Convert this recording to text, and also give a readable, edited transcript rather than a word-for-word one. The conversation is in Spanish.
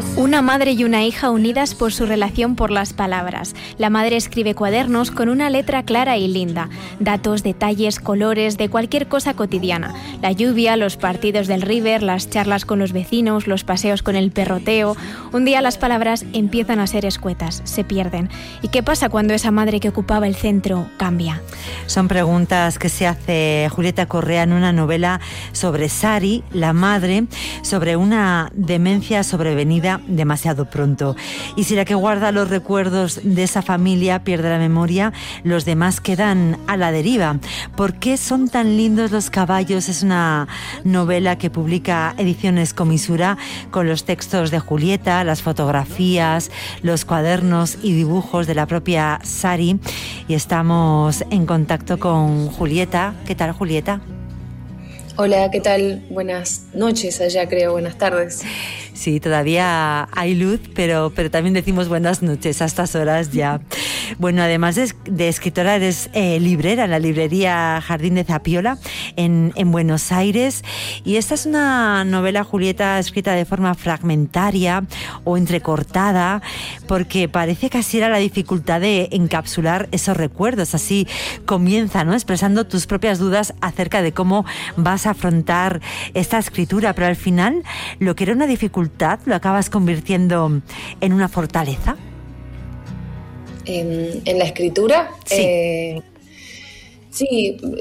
Una madre y una hija unidas por su relación por las palabras. La madre escribe cuadernos con una letra clara y linda. Datos, detalles, colores, de cualquier cosa cotidiana. La lluvia, los partidos del River, las charlas con los vecinos, los paseos con el perroteo. Un día las palabras empiezan a ser escuetas, se pierden. ¿Y qué pasa cuando esa madre que ocupaba el centro cambia? Son preguntas que se hace Julieta Correa en una novela sobre Sari, la madre, sobre una demencia sobrevenida demasiado pronto. Y si la que guarda los recuerdos de esa familia pierde la memoria, los demás quedan a la deriva. ¿Por qué son tan lindos los caballos? Es una novela que publica Ediciones Comisura, con los textos de Julieta, las fotografías, los cuadernos y dibujos de la propia Sari. Y estamos en contacto con Julieta. ¿Qué tal, Julieta? Hola, ¿qué tal? Buenas noches allá, creo, buenas tardes. Sí, todavía hay luz, pero también decimos buenas noches a estas horas ya. Bueno, además de escritora, eres librera en la librería Jardín de Zapiola en Buenos Aires. Y esta es una novela, Julieta, escrita de forma fragmentaria o entrecortada, porque parece casi era la dificultad de encapsular esos recuerdos. Así comienza, ¿no?, expresando tus propias dudas acerca de cómo vas a afrontar esta escritura, pero al final lo que era una dificultad lo acabas convirtiendo en una fortaleza. ¿En la escritura? Sí. Sí,